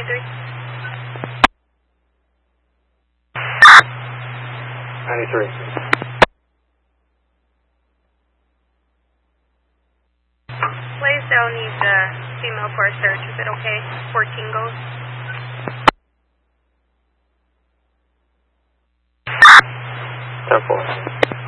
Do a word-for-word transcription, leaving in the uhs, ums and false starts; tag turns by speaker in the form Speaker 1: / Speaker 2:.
Speaker 1: ninety-three.
Speaker 2: ninety-three.
Speaker 1: Blaisdell needs a female for a search. Is it okay? fourteen goes.
Speaker 2: ten four.